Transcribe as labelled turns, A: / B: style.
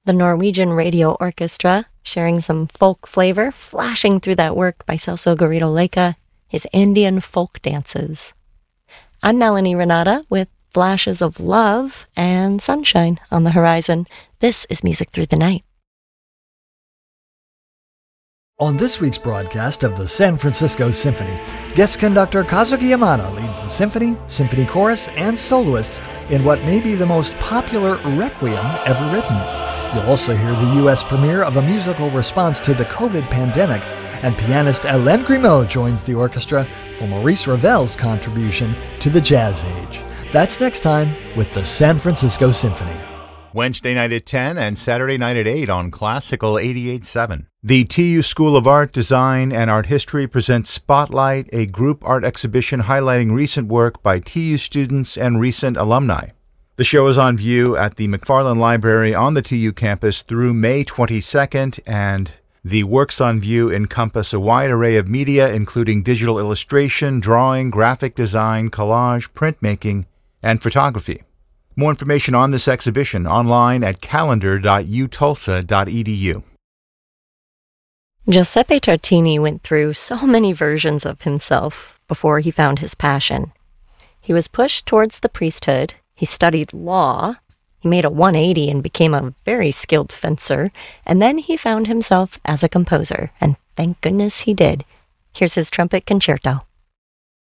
A: The Norwegian Radio Orchestra, sharing some folk flavor, flashing through that work by Celso Garrido Leica, his Andean folk dances. I'm Melanie Renata with flashes of love and sunshine on the horizon. This is Music Through the Night.
B: On this week's broadcast of the San Francisco Symphony, guest conductor Kazuki Yamada leads the symphony, symphony chorus, and soloists in what may be the most popular requiem ever written. You'll also hear the U.S. premiere of a musical response to the COVID pandemic, and pianist Hélène Grimaud joins the orchestra for Maurice Ravel's contribution to the jazz age. That's next time with the San Francisco Symphony.
C: Wednesday night at 10 and Saturday night at 8 on Classical 88.7. The TU School of Art, Design, and Art History presents Spotlight, a group art exhibition highlighting recent work by TU students and recent alumni. The show is on view at the McFarland Library on the TU campus through May 22nd, and the works on view encompass a wide array of media, including digital illustration, drawing, graphic design, collage, printmaking, and photography. More information on this exhibition online at calendar.utulsa.edu.
A: Giuseppe Tartini went through so many versions of himself before he found his passion. He was pushed towards the priesthood. He studied law, he made a 180 and became a very skilled fencer, and then he found himself as a composer, and thank goodness he did. Here's his trumpet concerto.